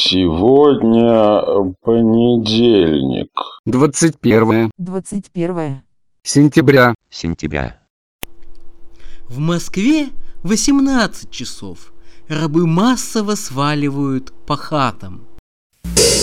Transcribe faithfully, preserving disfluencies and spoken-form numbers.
Сегодня понедельник. Двадцать первое Двадцать первое. сентября. Сентября. В Москве восемнадцать часов. Рабы массово сваливают по хатам.